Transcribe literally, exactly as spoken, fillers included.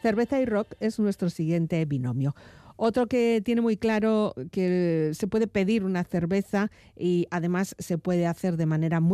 Cerveza y rock es nuestro siguiente binomio. Otro que tiene muy claro que se puede pedir una cerveza y además se puede hacer de manera muy